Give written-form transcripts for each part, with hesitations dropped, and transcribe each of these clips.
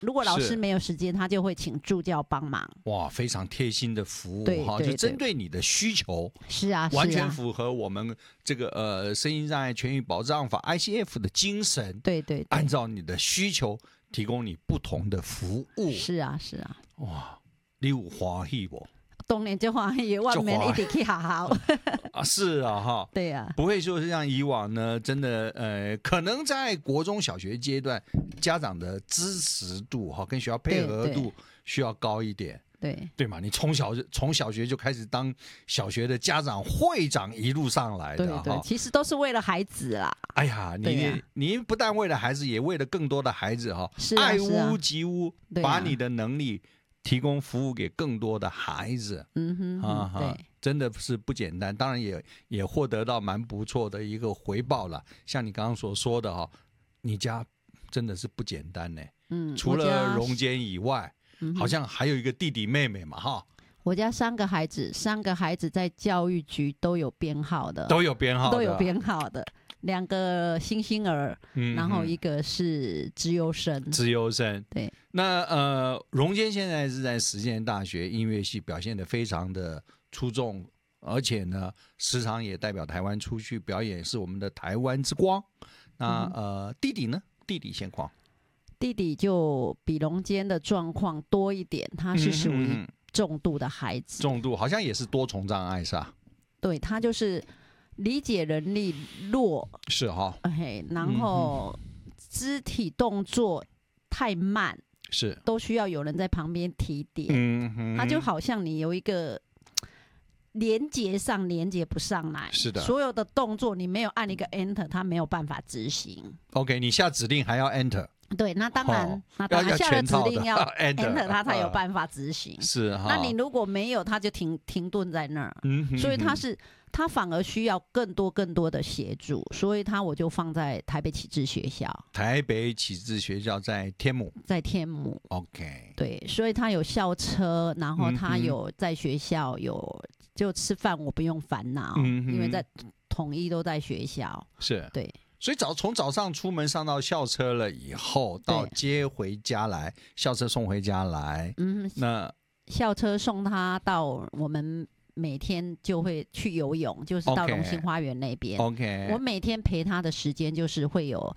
如果老师是没有时间，他就会请助教帮忙。 哇，非常贴心的服务哈， 对对就针对你的需求， 是啊， 完是啊， 全符合我们这个声音障碍权益保障法 ICF 的精神， 对对对， 按照你的需求提供你不同的服务。 是啊是啊， 哇，你有欢喜不？ 当然就欢喜，我们一起去好好。 啊，是啊哈。 对啊， 不会说像以往呢，真的可能在国中小学阶段，家长的支持度哈跟学校配合度需要高一点，对嘛？你从小学就开始当小学的家长会长，一路上来的对，其实都是为了孩子啦。 哎呀，你不但为了孩子，也为了更多的孩子哈，爱屋及乌，把你的能力提供服务给更多的孩子， 对， 真的是不简单。当然也获得到蛮不错的一个回报了。像你刚刚所说的哈，你家真的是不简单呢。除了荣坚以外，好像还有一个弟弟妹妹嘛哈。 我家3个孩子在教育局都有编号的 ，2 个星星儿，然后一个是资优生。对， 那荣坚现在是在实践大学音乐系表现得非常的出众，而且呢，时常也代表台湾出去表演，是我们的台湾之光。那弟弟呢？弟弟现况？ 弟弟就比荣坚的状况多一点，他是属于重度的孩子， 重度好像也是多重障碍是吧？ 对，他就是理解能力弱， 是哈， 然后肢体动作太慢， 是都需要有人在旁边提点。他就好像你有一个连接不上来， 是的， 所有的动作你没有按一个 enter， 他没有办法执行。 OK， 你下指令还要 enter。 对，那当然，下了指令要 enter 他才有办法执行。 是哈， 那你如果没有，他就停顿在那儿。所以他反而需要更多的协助，所以我就放在台北启智学校。 台北启智学校在天母。OK。 对，所以他有校车，然后他有在学校就吃饭我不用烦恼，因为在统一都在学校。 是。 对。 所以从早上出门上到校车了以后，到接回家来，校车送回家来。那校车送他到我们每天就会去游泳，就是到龙兴花园那边。 OK， 我每天陪他的时间就是会有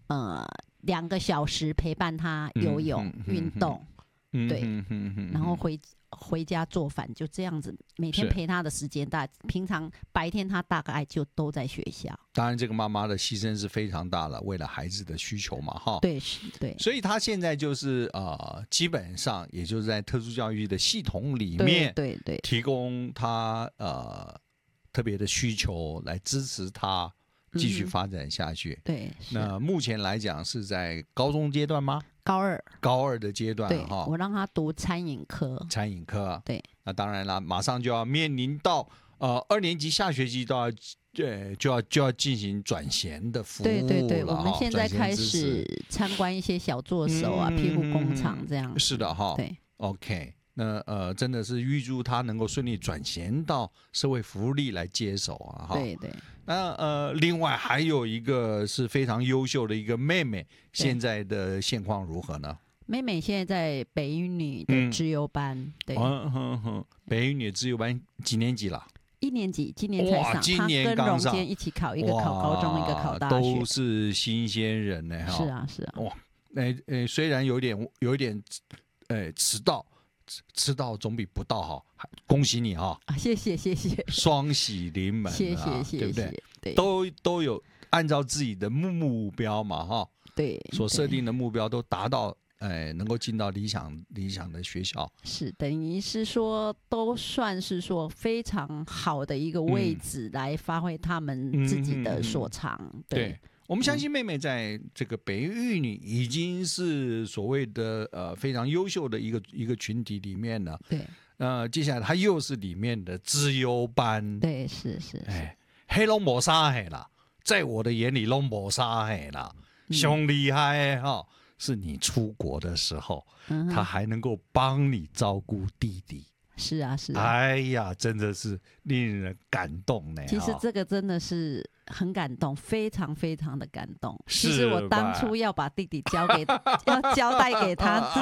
2个小时陪伴他游泳运动，对，然后回家做饭，就这样子，每天陪他的时间平常白天他大概就都在学校。 当然，这个妈妈的牺牲是非常大了，为了孩子的需求嘛，哈。 对，对。 所以他现在就是基本上也就是在特殊教育的系统里面， 对， 提供他特别的需求来支持他继续发展下去。 对， 那目前来讲是在高中阶段吗？ 高二的阶段， 对， 我让他读餐饮科。对， 那当然了，马上就要面临到2年级下学期就要进行转衔的服务了。 对，我们现在开始参观一些小作手啊、庇护工厂这样。 是的哈。 对 ，OK。那真的是预祝他能够顺利转衔到社会福利来接手啊！哈， 对。 那另外还有一个是非常优秀的一个妹妹，现在的现况如何呢？ 妹妹现在在北一女的资优班，对， 北一女的资优班几年级了 ？1年级，今年才上。 今年刚上， 她跟荣坚一起考，一个考高中，一个考大学， 都是新鲜人呢！ 是啊。 哇，虽然有一点迟到总比不到好，恭喜你哈！ 谢谢， 双喜临门， 谢谢， 对不对？ 对， 都有按照自己的目标嘛哈， 对， 所设定的目标都达到，能够进到理想的学校， 是等于是说都算是说非常好的一个位置来发挥他们自己的所长，对。 我们相信妹妹在这个北一女已经是所谓的非常优秀的一个群体里面了。 对， 接下来她又是里面的资优班。 对，是。 黑龙没啥黑啦，在我的眼里龙没啥黑啦，凶厉害哈！是你出国的时候，他还能够帮你照顾弟弟。 是啊。 哎呀，真的是令人感动呢。 其实这个真的是很感动，非常非常的感动。其实我当初要把弟弟要交代给他，